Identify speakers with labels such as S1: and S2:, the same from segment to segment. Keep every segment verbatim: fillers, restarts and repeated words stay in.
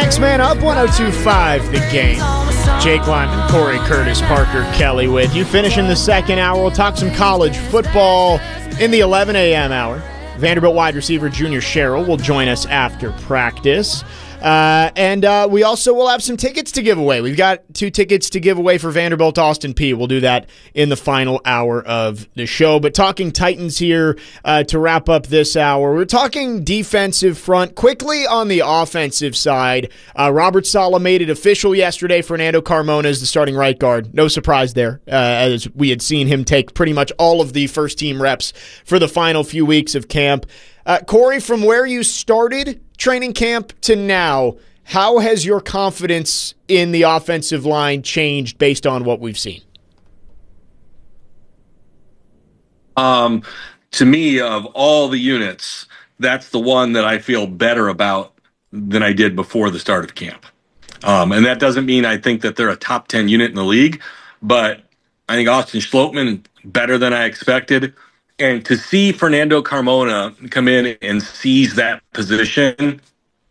S1: Next Man Up, one oh two point five The Game. Jake Lyman, Corey Curtis, Parker Kelly with you. Finishing the second hour, we'll talk some college football in the eleven a.m. hour. Vanderbilt wide receiver Junior Sherrill will join us after practice. Uh, and uh, we also will have some tickets to give away. We've got two tickets to give away for Vanderbilt Austin Peay. We'll do that in the final hour of the show. But talking Titans here uh, to wrap up this hour. We're talking defensive front. Quickly on the offensive side, uh, Robert Saleh made it official yesterday. Fernando Carmona is the starting right guard. No surprise there, uh, as we had seen him take pretty much all of the first-team reps for the final few weeks of camp. Uh, Corey, from where you started training camp to now, how has your confidence in the offensive line changed based on what we've seen?
S2: Um, to me, of all the units, that's the one that I feel better about than I did before the start of camp. Um, and that doesn't mean I think that they're a top ten unit in the league, but I think Austin Schlottman better than I expected. And to see Fernando Carmona come in and seize that position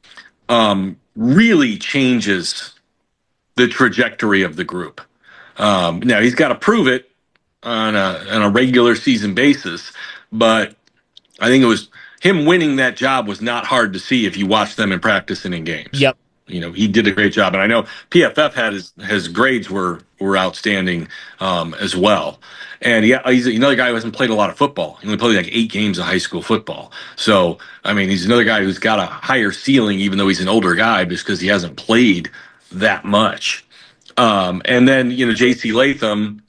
S2: um, really changes the trajectory of the group. Um, now, he's got to prove it on a, on a regular season basis, but I think it was him winning that job was not hard to see if you watch them in practice and in games.
S1: Yep.
S2: You know, he did a great job. And I know P F F had his, his grades were, were outstanding um, as well. And yeah, he's another guy who hasn't played a lot of football. He only played like eight games of high school football. So, I mean, he's another guy who's got a higher ceiling, even though he's an older guy, just because he hasn't played that much. Um, and then, you know, J C Latham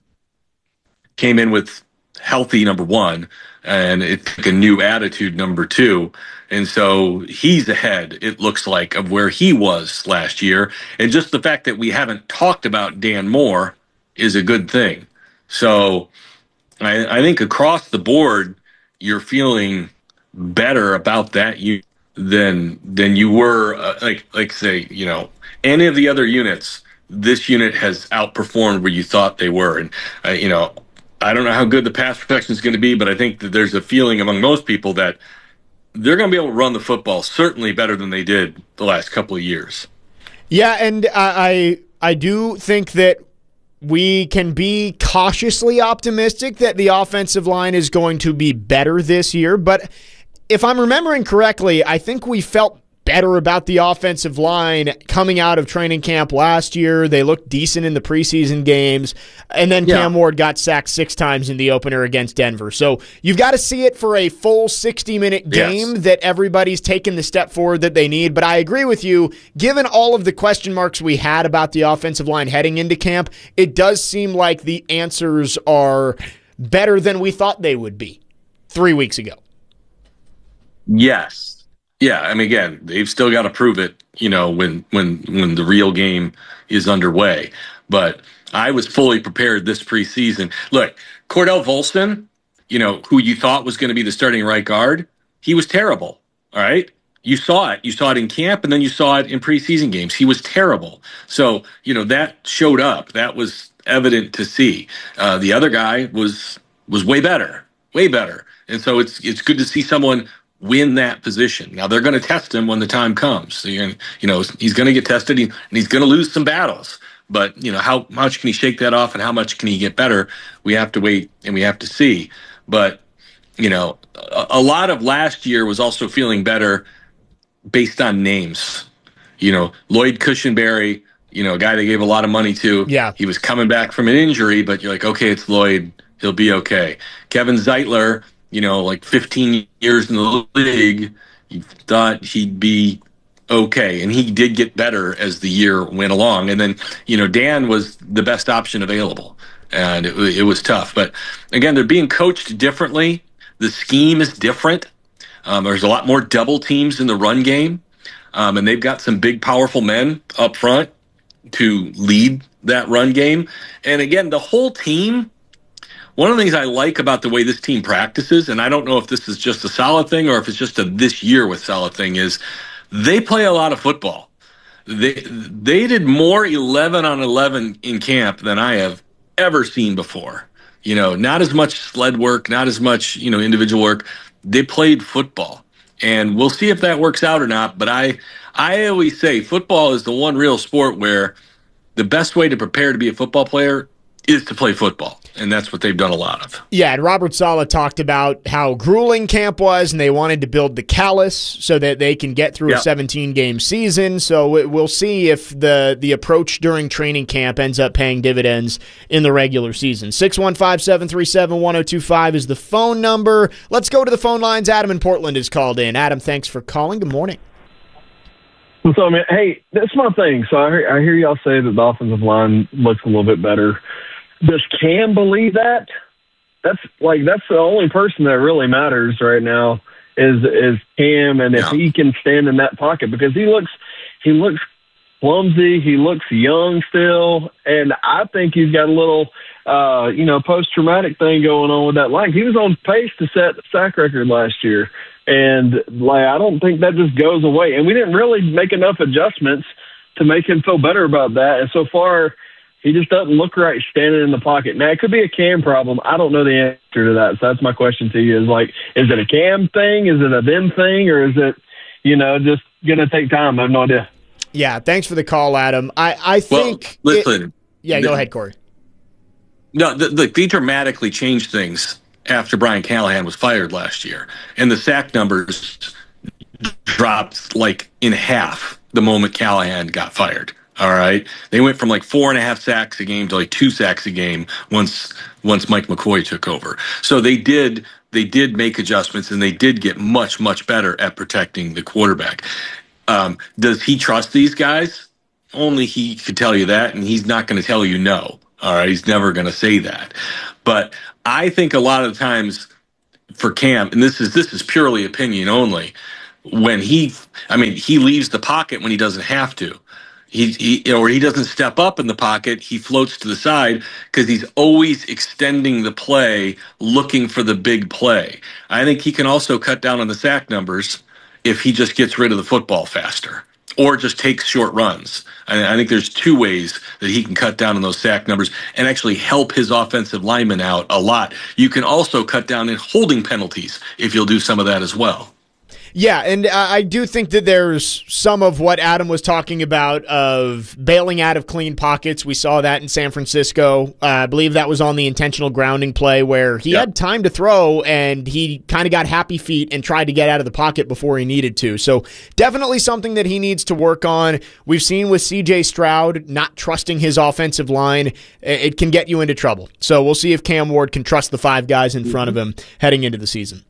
S2: came in with healthy number one, and it took a new attitude number two. And so he's ahead, it looks like, of where he was last year. And just the fact that we haven't talked about Dan Moore is a good thing. So I, I think across the board, you're feeling better about that you than than you were, uh, like like say, you know, any of the other units. This unit has outperformed where you thought they were. And, uh, you know, I don't know how good the pass protection is going to be, but I think that there's a feeling among most people that they're going to be able to run the football certainly better than they did the last couple of years.
S1: Yeah, and I I do think that we can be cautiously optimistic that the offensive line is going to be better this year. But if I'm remembering correctly, I think we felt better about the offensive line coming out of training camp last year. They looked decent in the preseason games. And then yeah. Cam Ward got sacked six times in the opener against Denver. So you've got to see it for a full sixty-minute game yes. that everybody's taken the step forward that they need. But I agree with you. Given all of the question marks we had about the offensive line heading into camp, it does seem like the answers are better than we thought they would be three weeks ago.
S2: Yes. Yeah, I mean, again, they've still got to prove it, you know, when when when the real game is underway. But I was fully prepared this preseason. Look, Cordell Volson, you know, who you thought was going to be the starting right guard, he was terrible, all right? You saw it. You saw it in camp, and then you saw it in preseason games. He was terrible. So, you know, that showed up. That was evident to see. Uh, the other guy was was way better, way better. And so it's it's good to see someone win that position. Now they're going to test him when the time comes. So you're gonna, you know, he's going to get tested and he's going to lose some battles. But you know, how much can he shake that off and how much can he get better? We have to wait and we have to see. But you know, a, a lot of last year was also feeling better based on names. You know, Lloyd Cushenberry, you know, a guy they gave a lot of money to.
S1: Yeah,
S2: he was coming back from an injury, but you're like, okay, it's Lloyd. He'll be okay. Kevin Zeitler, you know, like fifteen years in the league, you thought he'd be okay. And he did get better as the year went along. And then, you know, Dan was the best option available. And it, it was tough. But again, they're being coached differently. The scheme is different. Um, there's a lot more double teams in the run game. Um, and they've got some big, powerful men up front to lead that run game. And again, the whole team, one of the things I like about the way this team practices, and I don't know if this is just a Saleh thing or if it's just a this year with Saleh thing, is they play a lot of football. They they did more eleven on eleven in camp than I have ever seen before. You know, not as much sled work, not as much, you know, individual work. They played football. And we'll see if that works out or not. But I, I always say football is the one real sport where the best way to prepare to be a football player is to play football. And that's what they've done a lot of.
S1: Yeah, and Robert Saleh talked about how grueling camp was, and they wanted to build the callus so that they can get through
S2: Yep.
S1: a seventeen-game season. So we'll see if the, the approach during training camp ends up paying dividends in the regular season. six one five, seven three seven, one oh two five is the phone number. Let's go to the phone lines. Adam in Portland is called in. Adam, thanks for calling. Good morning.
S3: So, I mean, hey, that's my thing. So I hear, I hear y'all say that the offensive line looks a little bit better. Does Cam believe that? That's like that's the only person that really matters right now is is Cam, and if
S2: Yeah.
S3: he can stand in that pocket, because he looks he looks clumsy, he looks young still, and I think he's got a little uh, you know post traumatic thing going on with that line. He was on pace to set the sack record last year, and like I don't think that just goes away. And we didn't really make enough adjustments to make him feel better about that. And so far, he just doesn't look right standing in the pocket. Now, it could be a Cam problem. I don't know the answer to that. So that's my question to you is like, is it a Cam thing? Is it a them thing? Or is it, you know, just going to take time? I have no idea.
S1: Yeah, thanks for the call, Adam. I, I think...
S2: Well, listen.
S1: It, yeah, go ahead, Corey.
S2: No, the, the, they dramatically changed things after Brian Callahan was fired last year. And the sack numbers dropped like in half the moment Callahan got fired. All right. They went from like four and a half sacks a game to like two sacks a game once once Mike McCoy took over. So they did they did make adjustments, and they did get much, much better at protecting the quarterback. Um, does he trust these guys? Only he could tell you that, and he's not going to tell you no. All right. He's never going to say that. But I think a lot of times for Cam, and this is this is purely opinion only, when he I mean, he leaves the pocket when he doesn't have to. He, he or he doesn't step up in the pocket. He floats to the side because he's always extending the play, looking for the big play. I think he can also cut down on the sack numbers if he just gets rid of the football faster or just takes short runs. I, I think there's two ways that he can cut down on those sack numbers and actually help his offensive linemen out a lot. You can also cut down in holding penalties if you'll do some of that as well.
S1: Yeah, and I do think that there's some of what Adam was talking about of bailing out of clean pockets. We saw that in San Francisco. Uh, I believe that was on the intentional grounding play where he yep. had time to throw, and he kind of got happy feet and tried to get out of the pocket before he needed to. So definitely something that he needs to work on. We've seen with C J Stroud not trusting his offensive line. It can get you into trouble. So we'll see if Cam Ward can trust the five guys in front of him heading into the season.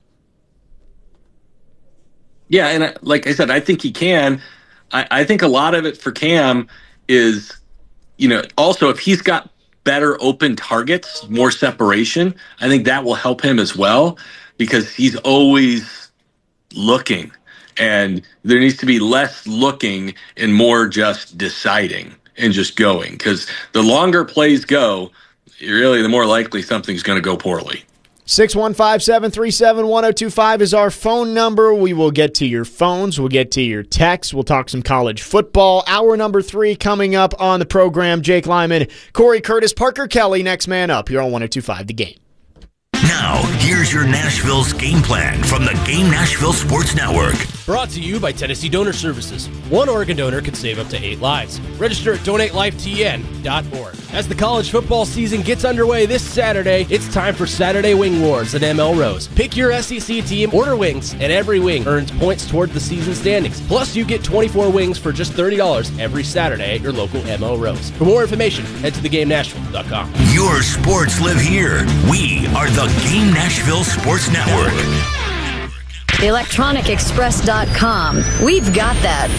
S2: Yeah, and I, like I said, I think he can. I, I think a lot of it for Cam is, you know, also if he's got better open targets, more separation, I think that will help him as well because he's always looking. And there needs to be less looking and more just deciding and just going. Because the longer plays go, really the more likely something's going to go poorly.
S1: six one five, seven three seven, one oh two five is our phone number. We will get to your phones. We'll get to your texts. We'll talk some college football. Hour number three coming up on the program. Jake Lyman, Corey Curtis, Parker Kelly, next man up here on one oh two five The Game.
S4: Now, here's your Nashville's game plan from the Game Nashville Sports Network.
S5: Brought to you by Tennessee Donor Services. One organ donor can save up to eight lives. Register at donate life t n dot org. As the college football season gets underway this Saturday, it's time for Saturday Wing Wars at M L Rose. Pick your S E C team, order wings, and every wing earns points toward the season standings. Plus, you get twenty-four wings for just thirty dollars every Saturday at your local M L Rose. For more information, head to the game nashville dot com.
S4: Your sports live here. We are the Game Nashville Sports Network.
S6: electronic express dot com. We've got that.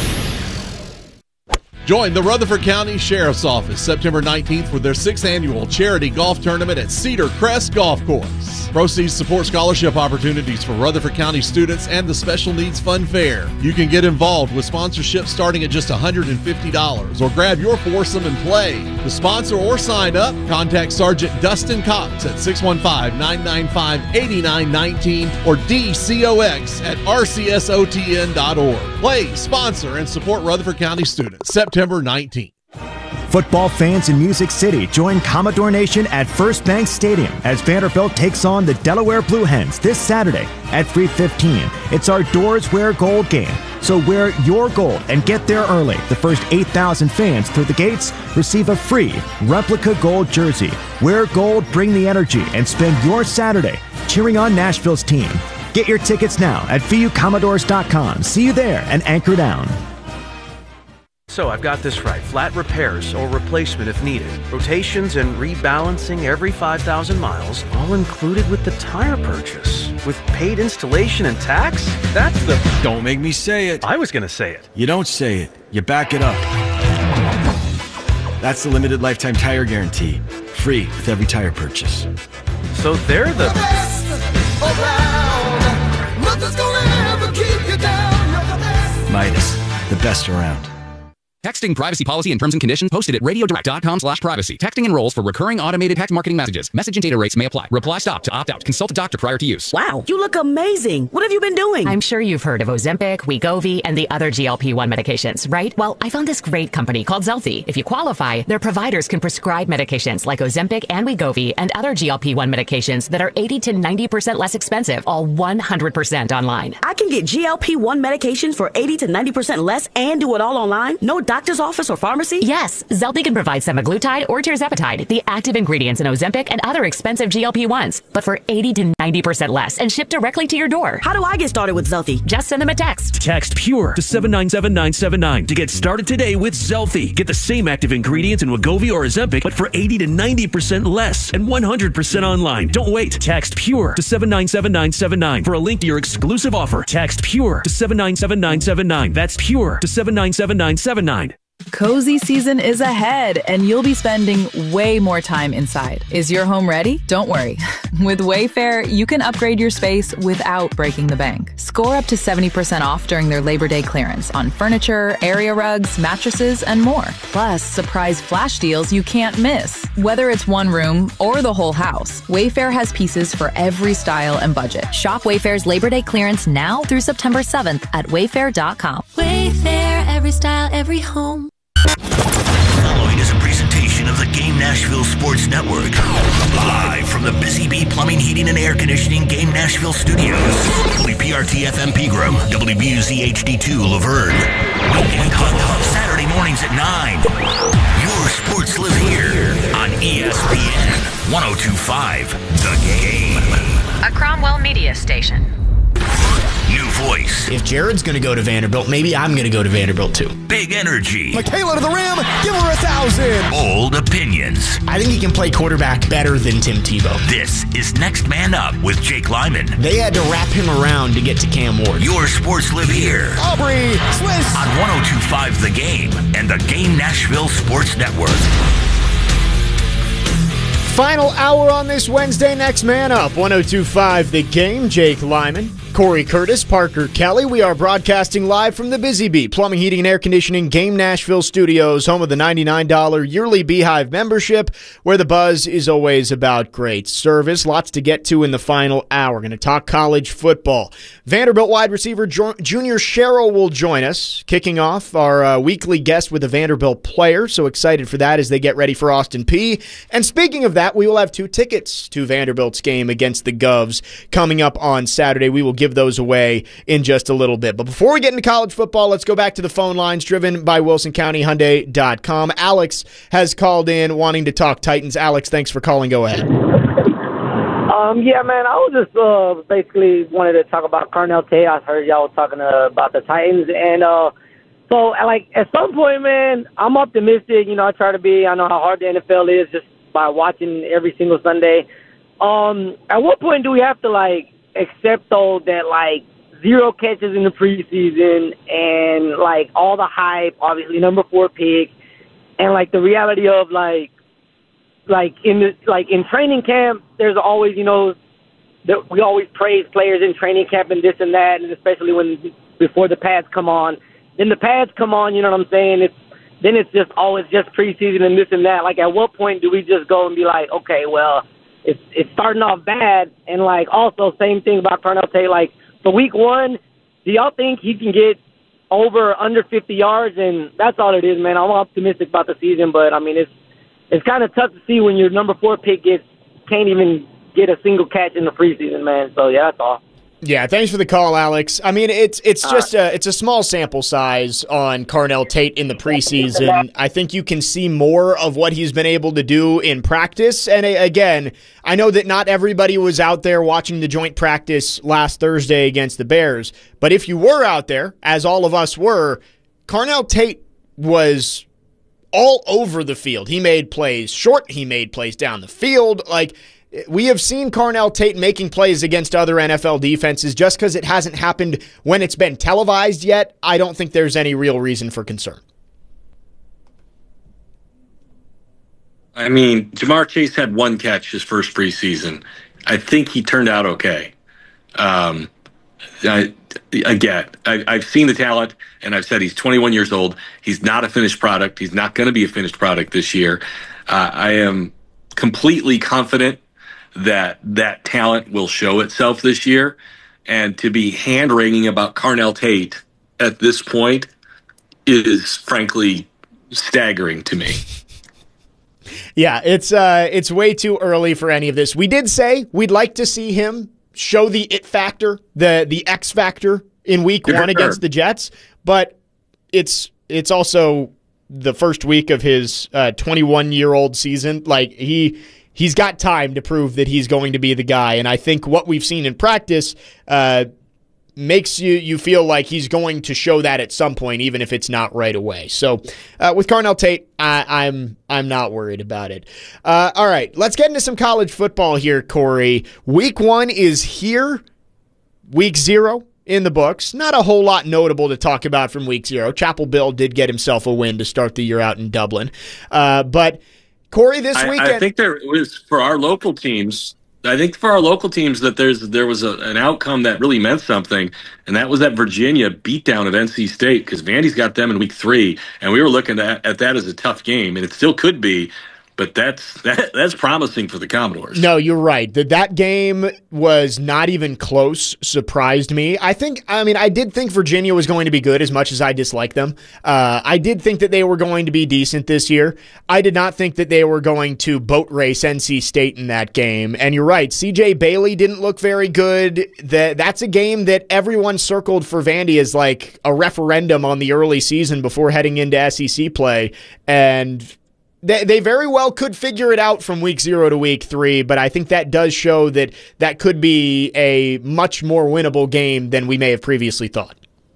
S7: Join the Rutherford County Sheriff's Office September nineteenth for their sixth annual charity golf tournament at Cedar Crest Golf Course. Proceeds support scholarship opportunities for Rutherford County students and the Special Needs Fun Fair. You can get involved with sponsorship starting at just one hundred fifty dollars or grab your foursome and play. To sponsor or sign up, contact Sergeant Dustin Cox at six one five, nine nine five, eight nine one nine or D C O X at R C S O T N dot org. Play, sponsor, and support Rutherford County students September nineteenth.
S8: Football fans in Music City join Commodore Nation at First Bank Stadium as Vanderbilt takes on the Delaware Blue Hens this Saturday at three fifteen. It's our Doors Wear Gold game, so wear your gold and get there early. The first eight thousand fans through the gates receive a free replica gold jersey. Wear gold, bring the energy, and spend your Saturday cheering on Nashville's team. Get your tickets now at V U Commodores dot com. See you there and anchor down.
S9: So I've got this right. Flat repairs or replacement if needed. Rotations and rebalancing every five thousand miles, all included with the tire purchase. With paid installation and tax? That's the...
S10: Don't make me say it.
S9: I was going to say it.
S10: You don't say it. You back it up. That's the limited lifetime tire guarantee. Free with every tire purchase.
S9: So they're the...
S11: the best around. Nothing's gonna ever keep you down. You're the best.
S10: Midas, the best around.
S12: Texting privacy policy and terms and conditions posted at radiodirect.com slash privacy. Texting enrolls for recurring automated text marketing messages. Message and data rates may apply. Reply stop to opt out. Consult a doctor prior to use.
S13: Wow, you look amazing. What have you been doing?
S14: I'm sure you've heard of Ozempic, Wegovy, and the other G L P one medications, right? Well, I found this great company called Zelfie. If you qualify, their providers can prescribe medications like Ozempic and Wegovy and other G L P one medications that are eighty to ninety percent less expensive, all one hundred percent online.
S13: I can get G L P one medications for eighty to ninety percent less and do it all online? No doctor's office or pharmacy?
S14: Yes, Zelfie can provide semaglutide or tirzepatide, the active ingredients in Ozempic and other expensive G L P ones, but for eighty to ninety percent less and shipped directly to your door.
S13: How do I get started with Zelfie?
S14: Just send them a text.
S15: Text PURE to seven nine seven nine seven nine to get started today with Zelfie. Get the same active ingredients in Wegovy or Ozempic, but for eighty to ninety percent less and one hundred percent online. Don't wait. Text PURE to seven nine seven nine seven nine for a link to your exclusive offer. Text PURE to seven nine seven nine seven nine. That's PURE to seven nine seven nine seven nine.
S16: Cozy season is ahead, and you'll be spending way more time inside. Is your home ready? Don't worry. With Wayfair, you can upgrade your space without breaking the bank. Score up to seventy percent off during their Labor Day clearance on furniture, area rugs, mattresses, and more. Plus, surprise flash deals you can't miss. Whether it's one room or the whole house, Wayfair has pieces for every style and budget.
S6: Shop Wayfair's Labor Day clearance now through September seventh at wayfair dot com.
S17: Wayfair, every style, every home.
S4: Following is a presentation of the Game Nashville Sports Network. Live from the Busy Bee Plumbing, Heating, and Air Conditioning Game Nashville Studios. W P R T F M Pegram, W B U Z H D two Laverne. Weekend Hub, Saturday mornings at nine. Your sports live here on E S P N one oh two point five The Game.
S14: A Cromwell Media Station.
S4: New voice.
S18: If Jared's going to go to Vanderbilt, maybe I'm going to go to Vanderbilt too.
S4: Big energy.
S18: Michaela to the rim. Give her a thousand.
S4: Bold opinions.
S18: I think he can play quarterback better than Tim Tebow.
S4: This is Next Man Up with Jake Lyman.
S18: They had to wrap him around to get to Cam Ward.
S4: Your sports live here.
S18: Aubrey Swiss.
S4: On one oh two point five The Game and the Game Nashville Sports Network.
S1: Final hour on this Wednesday. Next Man Up, one oh two point five The Game. Jake Lyman, Corey Curtis, Parker Kelly. We are broadcasting live from the Busy Bee Plumbing, Heating, and Air Conditioning Game Nashville Studios, home of the ninety-nine dollars yearly Beehive membership, where the buzz is always about great service. Lots to get to in the final hour. We're going to talk college football. Vanderbilt wide receiver jo- Junior Sherrill will join us, kicking off our uh, weekly guest with a Vanderbilt player. So excited for that as they get ready for Austin Peay. And speaking of that, we will have two tickets to Vanderbilt's game against the Govs coming up on Saturday. We will give those away in just a little bit. But before we get into college football, let's go back to the phone lines driven by Wilson County Hyundai dot com. Alex has called in wanting to talk Titans. Alex, thanks for calling. Go ahead.
S19: Um, yeah, man, I was just uh, basically wanted to talk about Carnell Tate. I heard y'all talking uh, about the Titans. And uh, so, like, at some point, man, I'm optimistic. You know, I try to be. I know how hard the N F L is just by watching every single Sunday. Um, at what point do we have to, like, accept, though, that, like, zero catches in the preseason and, like, all the hype, obviously, number four pick, and, like, the reality of, like, like, in the, like in training camp, there's always, you know, that we always praise players in training camp and this and that, and especially when, before the pads come on. Then the pads come on, you know what I'm saying? It's Then it's just always just preseason and this and that. Like, at what point do we just go and be like, okay, well, it's it's starting off bad. And, like, also, same thing about Carnell Tate. Like, for week one, do y'all think he can get over under fifty yards, and that's all it is, man. I'm optimistic about the season, but I mean, it's it's kind of tough to see when your number four pick gets can't even get a single catch in the preseason, man. So yeah, that's all.
S1: Yeah, thanks for the call, Alex. I mean, it's it's just a it's a small sample size on Carnell Tate in the preseason. I think you can see more of what he's been able to do in practice. And again, I know that not everybody was out there watching the joint practice last Thursday against the Bears, but if you were out there, as all of us were, Carnell Tate was all over the field. He made plays short, he made plays down the field, like. We have seen Carnell Tate making plays against other N F L defenses. Just because it hasn't happened when it's been televised yet, I don't think there's any real reason for concern.
S2: I mean, Jamar Chase had one catch his first preseason. I think he turned out okay. Um, I, again, I, I've seen the talent, and I've said he's twenty-one years old. He's not a finished product. He's not going to be a finished product this year. Uh, I am completely confident that that talent will show itself this year. And to be hand-wringing about Carnell Tate at this point is, frankly, staggering to me.
S1: Yeah, it's uh, it's way too early for any of this. We did say we'd like to see him show the it factor, the the X factor in week
S2: Sure.
S1: one against the Jets, but it's it's also the first week of his uh, twenty-one-year-old season. Like, he... He's got time to prove that he's going to be the guy, and I think what we've seen in practice uh, makes you you feel like he's going to show that at some point, even if it's not right away. So uh, with Carnell Tate, I, I'm I'm not worried about it. Uh, all right, let's get into some college football here, Corey. Week one is here. Week zero in the books. Not a whole lot notable to talk about from week zero. Chapel Bill did get himself a win to start the year out in Dublin, uh, but. Corey, this
S2: I,
S1: weekend.
S2: I think there was for our local teams. I think for our local teams that there's there was a, an outcome that really meant something, and that was that Virginia beatdown of N C State, because Vandy's got them in week three, and we were looking at, at that as a tough game, and it still could be. But that's that, that's promising for the Commodores.
S1: No, you're right. That that game was not even close. Surprised me. I think. I mean, I did think Virginia was going to be good, as much as I dislike them. Uh, I did think that they were going to be decent this year. I did not think that they were going to boat race N C State in that game. And you're right. C J Bailey didn't look very good. That that's a game that everyone circled for Vandy as like a referendum on the early season before heading into S E C play, and. They they very well could figure it out from week zero to week three, but I think that does show that that could be a much more winnable game than we may have previously thought.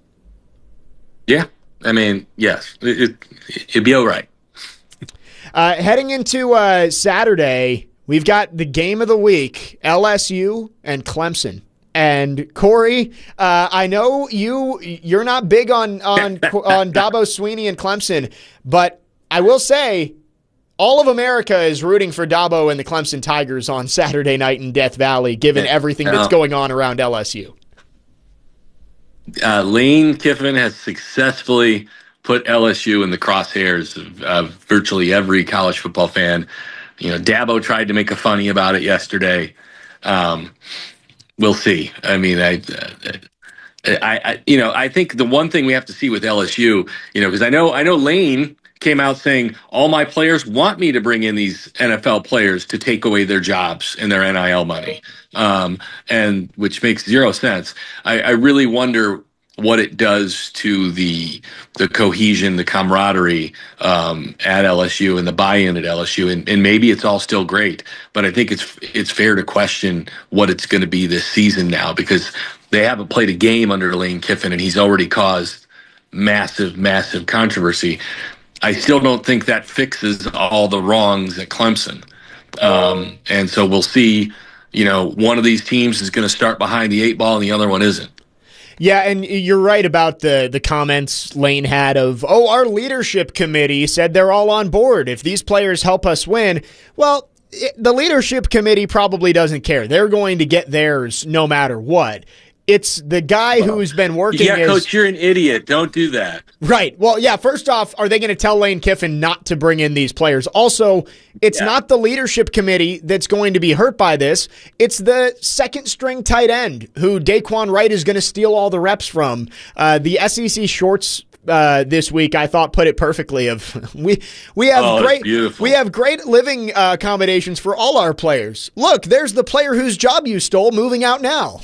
S2: Yeah, I mean, yes, it, it, it'd be all right.
S1: Uh, heading into uh, Saturday, we've got the game of the week, L S U and Clemson. And Corey, uh, I know you you're not big on on on Dabo Swinney and Clemson, but I will say. All of America is rooting for Dabo and the Clemson Tigers on Saturday night in Death Valley, given everything that's going on around L S U.
S2: Uh, Lane Kiffin has successfully put L S U in the crosshairs of, of virtually every college football fan. You know, Dabo tried to make a funny about it yesterday. Um, we'll see. I mean, I, I, I, you know, I think the one thing we have to see with L S U, you know, because I know, I know Lane came out saying all my players want me to bring in these N F L players to take away their jobs and their N I L money, um, and which makes zero sense. I, I really wonder what it does to the the cohesion, the camaraderie um, at L S U and the buy-in at L S U, and, and maybe it's all still great, but I think it's it's fair to question what it's going to be this season now, because they haven't played a game under Lane Kiffin, and he's already caused massive, massive controversy. I still don't think that fixes all the wrongs at Clemson. Um, and so we'll see, you know, one of these teams is going to start behind the eight ball and the other one isn't.
S1: Yeah, and you're right about the, the comments Lane had of, oh, our leadership committee said they're all on board if these players help us win. Well, it, the leadership committee probably doesn't care. They're going to get theirs no matter what. It's the guy who's been working.
S2: Yeah,
S1: as,
S2: Coach, you're an idiot. Don't do that.
S1: Right. Well, yeah, first off, are they going to tell Lane Kiffin not to bring in these players? Also, it's yeah. not the leadership committee that's going to be hurt by this. It's the second string tight end who Daquan Wright is going to steal all the reps from. Uh, the S E C shorts Uh, this week, I thought, put it perfectly. Of we we have
S2: oh,
S1: great
S2: beautiful.
S1: we have great living uh, accommodations for all our players. Look, there's the player whose job you stole moving out now.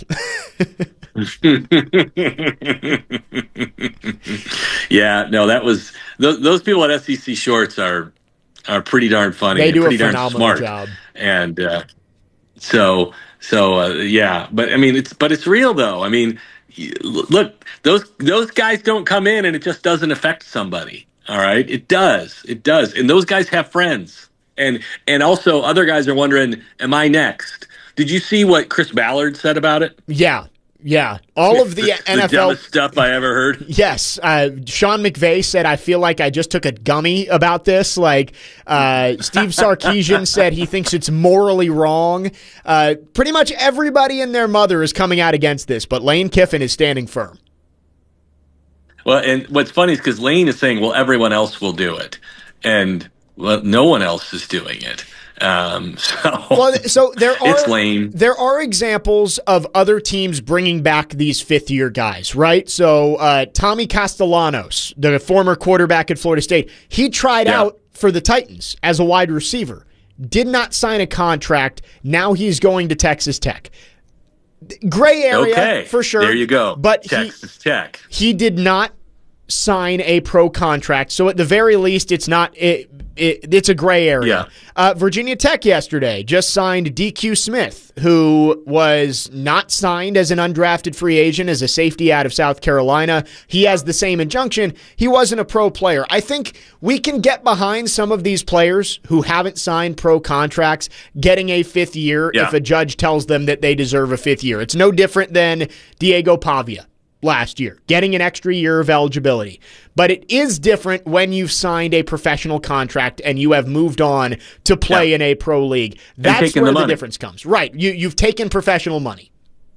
S2: Yeah, no, that was th- those people at S E C Shorts are are pretty darn funny.
S1: They do
S2: pretty
S1: a
S2: darn
S1: phenomenal
S2: smart.
S1: job,
S2: and uh, so so uh, yeah. But I mean, it's but it's real though. I mean. Look, those those guys don't come in and it just doesn't affect somebody. All right, it does, it does, and those guys have friends, and and also other guys are wondering, am I next? Did you see what Chris Ballard said about it?
S1: Yeah, yeah, all of the,
S2: the
S1: N F L
S2: the dumbest stuff I ever heard.
S1: Yes, uh, Sean McVay said, "I feel like I just took a gummy about this." Like uh, Steve Sarkisian said, he thinks it's morally wrong. Uh, pretty much everybody and their mother is coming out against this, but Lane Kiffin is standing firm.
S2: Well, and what's funny is because Lane is saying, "Well, everyone else will do it," and well, no one else is doing it. Um, so,
S1: well, so there are
S2: it's lame.
S1: There are examples of other teams bringing back these fifth year guys, right? So uh, Tommy Castellanos, the former quarterback at Florida State, he tried
S2: yeah.
S1: out for the Titans as a wide receiver, did not sign a contract. Now he's going to Texas Tech. Gray area
S2: okay.
S1: for sure.
S2: There you go.
S1: But
S2: Texas
S1: he,
S2: Tech.
S1: He did not sign a pro contract, so at the very least, it's not. It, It, it's a gray area.
S2: Yeah.
S1: Uh, Virginia Tech yesterday just signed D Q Smith, who was not signed as an undrafted free agent, as a safety out of South Carolina. He has the same injunction. He wasn't a pro player. I think we can get behind some of these players who haven't signed pro contracts getting a fifth year
S2: yeah.
S1: if a judge tells them that they deserve a fifth year. It's no different than Diego Pavia last year, getting an extra year of eligibility. But it is different when you've signed a professional contract and you have moved on to play yeah. in a pro league. That's where the, the difference comes. Right. You, you've taken professional money.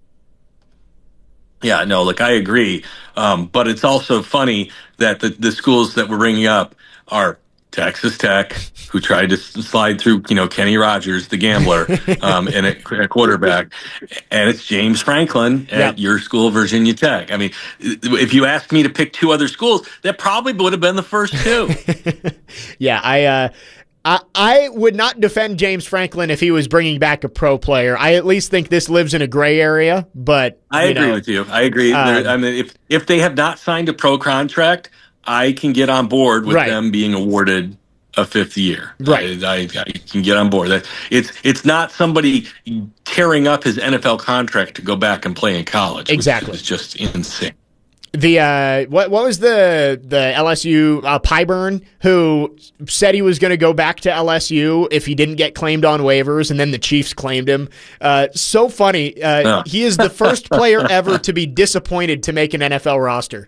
S2: Yeah, no, look, I agree. Um, but it's also funny that the, the schools that we're bringing up are Texas Tech, who tried to slide through, you know, Kenny Rogers, the gambler, um, and a, a quarterback, and it's James Franklin at yep. your school, Virginia Tech. I mean, if you asked me to pick two other schools, that probably would have been the first two.
S1: yeah, I, uh, I, I would not defend James Franklin if he was bringing back a pro player. I at least think this lives in a gray area. But
S2: I agree know, with you. I agree. Um, I mean, if if they have not signed a pro contract, I can get on board with right. them being awarded a fifth year.
S1: Right.
S2: I, I, I can get on board. That it's it's not somebody tearing up his N F L contract to go back and play in college.
S1: Exactly.
S2: It's just insane.
S1: The uh, what what was the the L S U uh, Pyburn who said he was going to go back to L S U if he didn't get claimed on waivers, and then the Chiefs claimed him. Uh, so funny. Uh, oh. He is the first player ever to be disappointed to make an N F L roster.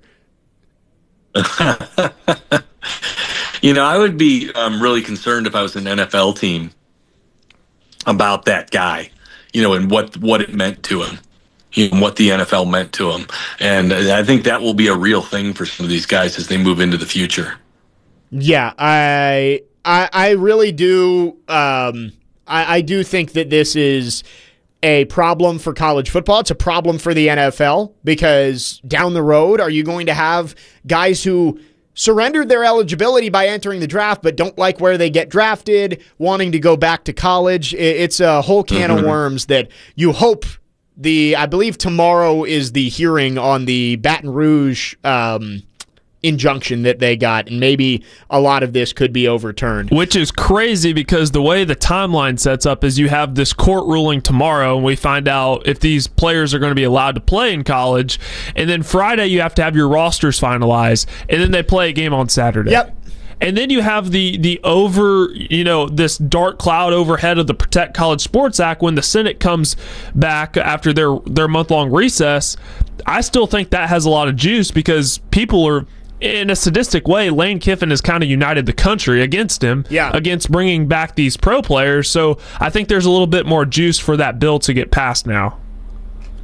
S2: You know, I would be um, really concerned if I was an N F L team about that guy, you know, and what, what it meant to him, you know, what the N F L meant to him. And I think that will be a real thing for some of these guys as they move into the future.
S1: Yeah, I I, I really do. Um, I, I do think that this is a problem for college football. It's a problem for the N F L because down the road, are you going to have guys who surrendered their eligibility by entering the draft but don't like where they get drafted, wanting to go back to college? It's a whole can mm-hmm. of worms that you hope the, I believe tomorrow is the hearing on the Baton Rouge um, injunction that they got, and maybe a lot of this could be overturned.
S20: Which is crazy because the way the timeline sets up is you have this court ruling tomorrow, and we find out if these players are going to be allowed to play in college, and then Friday you have to have your rosters finalized, and then they play a game on Saturday.
S1: Yep.
S20: And then you have the the over, you know, this dark cloud overhead of the Protect College Sports Act when the Senate comes back after their, their month-long recess. I still think that has a lot of juice because people are, in a sadistic way, Lane Kiffin has kind of united the country against him,
S1: yeah.
S20: against bringing back these pro players. So I think there's a little bit more juice for that bill to get passed now.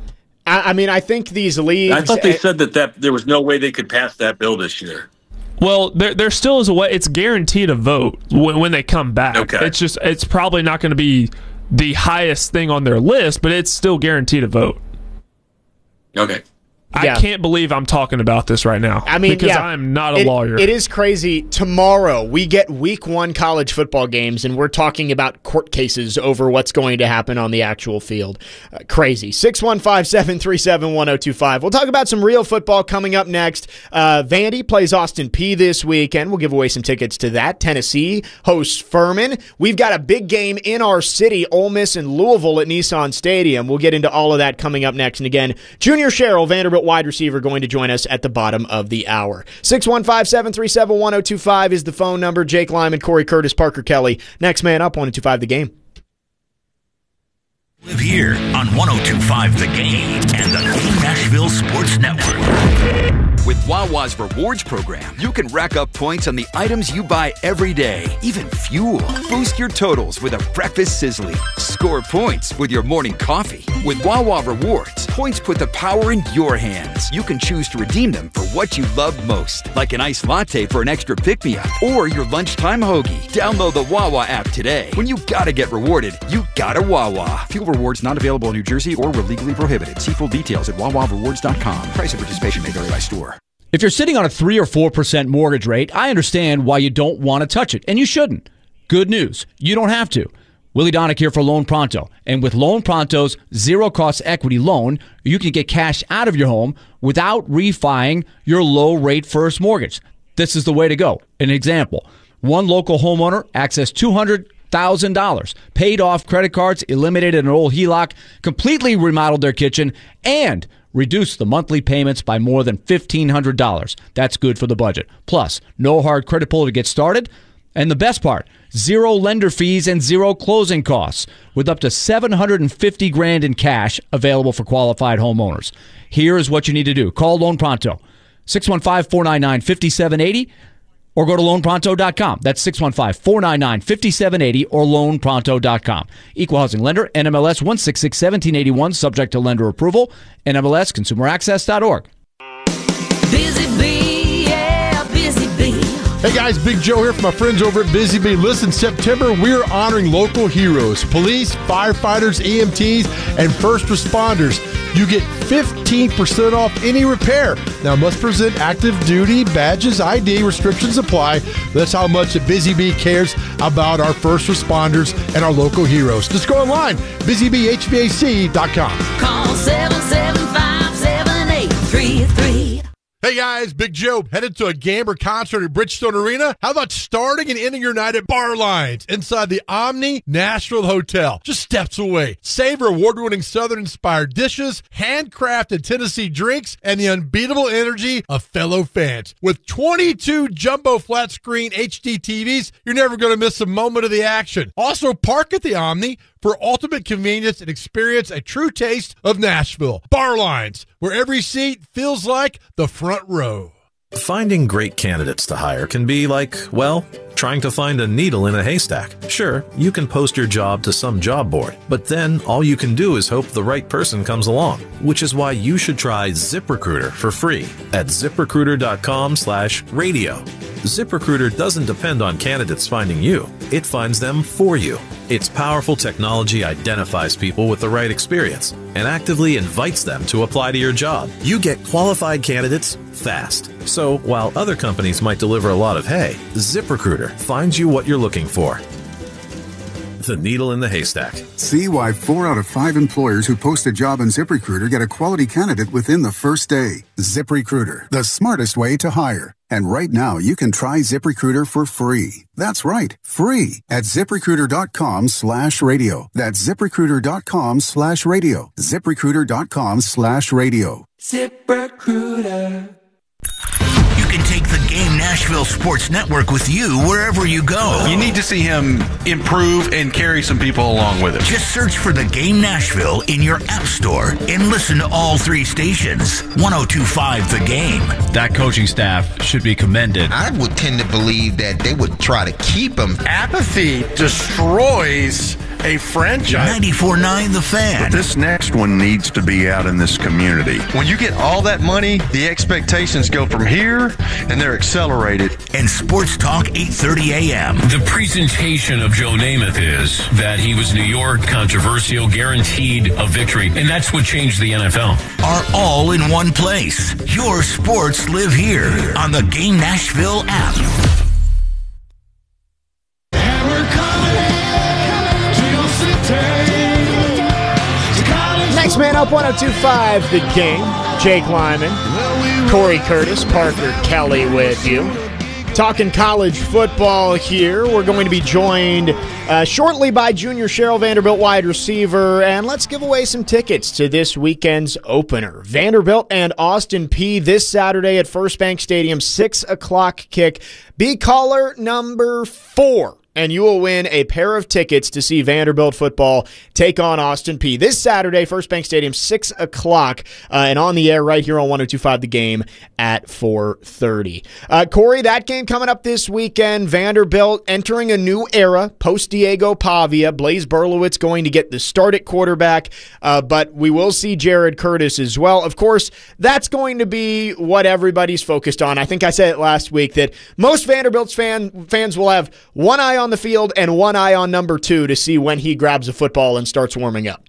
S1: I, I mean, I think these leagues.
S2: I thought they said that, that there was no way they could pass that bill this year.
S20: Well, there there still is a way. It's guaranteed a vote when, when they come back.
S2: Okay.
S20: It's just it's probably not going to be the highest thing on their list, but it's still guaranteed a vote.
S2: Okay.
S20: I
S1: Yeah.
S20: can't believe I'm talking about this right now.
S1: I mean,
S20: because
S1: yeah,
S20: I'm not a
S1: it-
S20: lawyer.
S1: It is crazy. Tomorrow, we get week one college football games, and we're talking about court cases over what's going to happen on the actual field. Uh, crazy. six one five, seven three seven, one oh two five. We'll talk about some real football coming up next. Uh, Vandy plays Austin Peay this weekend. We'll give away some tickets to that. Tennessee hosts Furman. We've got a big game in our city, Ole Miss and Louisville at Nissan Stadium. We'll get into all of that coming up next. And again, Junior Sherrill, Vanderbilt wide receiver, going to join us at the bottom of the hour. six one five, seven three seven, one oh two five is the phone number. Jake Lyman, Corey Curtis, Parker Kelly. Next man up, one oh two five The Game.
S4: Live here on one oh two point five The Game and the Game Nashville Sports Network.
S21: With Wawa's Rewards program, you can rack up points on the items you buy every day, even fuel. Boost your totals with a breakfast sizzly. Score points with your morning coffee. With Wawa Rewards, points put the power in your hands. You can choose to redeem them for what you love most, like an iced latte for an extra pick-me-up or your lunchtime hoagie. Download the Wawa app today. When you gotta get rewarded, you gotta Wawa. Fuel rewards not available in New Jersey or were legally prohibited. See full details at wawa rewards dot com. Price and participation may vary by store.
S22: If you're sitting on a three or four percent mortgage rate, I understand why you don't want to touch it, and you shouldn't. Good news, you don't have to. Willie Donick here for Loan Pronto. And with Loan Pronto's zero-cost equity loan, you can get cash out of your home without refining your low-rate first mortgage. This is the way to go. An example, one local homeowner accessed two hundred thousand dollars, paid off credit cards, eliminated an old H E L O C, completely remodeled their kitchen, and reduced the monthly payments by more than fifteen hundred dollars. That's good for the budget. Plus, no hard credit pull to get started. And the best part, zero lender fees and zero closing costs, with up to seven hundred fifty grand in cash available for qualified homeowners. Here is what you need to do. Call Loan Pronto, six one five, four nine nine, five seven eight zero, or go to loan pronto dot com. That's six one five, four nine nine, five seven eight zero or loan pronto dot com. Equal housing lender, N M L S one six six, one seven eight one, subject to lender approval, N M L S consumer access dot org.
S11: Busy Bee, yeah, Busy Bee.
S23: Hey guys, Big Joe here from my friends over at Busy Bee. Listen, September we're honoring local heroes, police, firefighters, E M Ts, and first responders. You get fifteen percent off any repair. Now, must present active duty badges, I D, restrictions apply. That's how much Busy Bee cares about our first responders and our local heroes. Just go online, busy bee h v a c dot com.
S11: Call seven seven five, seven eight three three.
S23: Hey guys, Big Joe, headed to a Gamber concert at Bridgestone Arena? How about starting and ending your night at Bar Lines inside the Omni Nashville Hotel, just steps away? Savor award-winning Southern-inspired dishes, handcrafted Tennessee drinks, and the unbeatable energy of fellow fans. With twenty-two jumbo flat-screen H D T Vs, you're never going to miss a moment of the action. Also, park at the Omni for ultimate convenience and experience a true taste of Nashville. Bar Lines, where every seat feels like the front row.
S24: Finding great candidates to hire can be like, well, trying to find a needle in a haystack. Sure, you can post your job to some job board, but then all you can do is hope the right person comes along, which is why you should try ZipRecruiter for free at ziprecruiter dot com slash radio. ZipRecruiter doesn't depend on candidates finding you. It finds them for you. Its powerful technology identifies people with the right experience and actively invites them to apply to your job. You get qualified candidates fast. So while other companies might deliver a lot of hay, ZipRecruiter finds you what you're looking for. The needle in the haystack.
S25: See why four out of five employers who post a job on ZipRecruiter get a quality candidate within the first day. ZipRecruiter, the smartest way to hire. And right now, you can try ZipRecruiter for free. That's right, free at ziprecruiter dot com slash radio. That's ziprecruiter dot com slash radio. ziprecruiter dot com slash radio.
S11: ZipRecruiter.
S4: You can take the Game Nashville Sports Network with you wherever you go.
S26: You need to see him improve and carry some people along with him.
S4: Just search for the Game Nashville in your app store and listen to all three stations. one oh two point five The Game.
S27: That coaching staff should be commended.
S28: I would tend to believe that they would try to keep him.
S26: Apathy destroys
S3: a franchise.
S4: ninety-four point nine The Fan.
S3: But this next one needs to be out in this community.
S5: When you get all that money, the expectations go from here, and they're accelerated.
S4: And Sports Talk eight thirty a.m.
S7: The presentation of Joe Namath is that he was New York, controversial, guaranteed a victory, and that's what changed the N F L.
S4: Are all in one place. Your sports live here on the Game Nashville app.
S1: Next man up, one oh two point five The Game. Jake Lyman, Corey Curtis, Parker Kelly with you. Talking college football here. We're going to be joined uh, shortly by junior Cheryl Vanderbilt wide receiver, and let's give away some tickets to this weekend's opener. Vanderbilt and Austin Peay this Saturday at First Bank Stadium, six o'clock kick. Be caller number four, and you will win a pair of tickets to see Vanderbilt football take on Austin Peay this Saturday, First Bank Stadium, six o'clock, uh, and on the air right here on one oh two point five The Game at four thirty. Uh, Corey, that game coming up this weekend, Vanderbilt entering a new era, post-Diego Pavia. Blaise Berlowitz going to get the start at quarterback, uh, but we will see Jared Curtis as well. Of course, that's going to be what everybody's focused on. I think I said it last week that most Vanderbilt's fan, fans will have one eye on the field and one eye on number two to see when he grabs a football and starts warming up.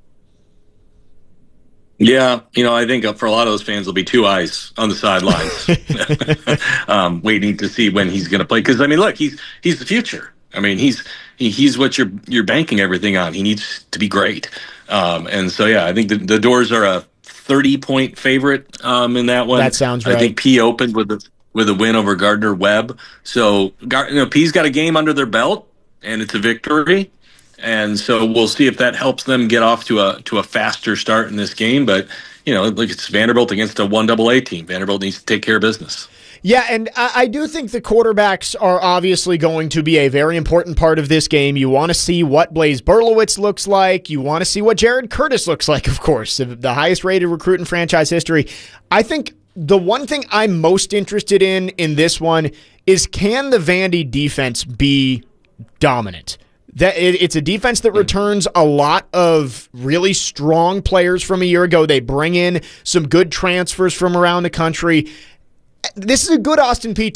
S2: Yeah, you know, I think for a lot of those fans, there'll be two eyes on the sidelines, um, waiting to see when he's going to play. Because I mean, look, he's he's the future. I mean, he's he, he's what you're you're banking everything on. He needs to be great, um, and so yeah, I think the, the Doors are a thirty point favorite um, in that one.
S1: That sounds right.
S2: I think P opened with a with a win over Gardner Webb. So you know, P's got a game under their belt, and it's a victory. And so we'll see if that helps them get off to a to a faster start in this game. But, you know, like it's Vanderbilt against a one double A team. Vanderbilt needs to take care of business.
S1: Yeah, and I, I do think the quarterbacks are obviously going to be a very important part of this game. You want to see what Blaise Berlowitz looks like. You want to see what Jared Curtis looks like, of course, the highest-rated recruit in franchise history. I think the one thing I'm most interested in in this one is, can the Vandy defense be dominant? That it, it's a defense that returns a lot of really strong players from a year ago. They bring in some good transfers from around the country. This is a good Austin Peay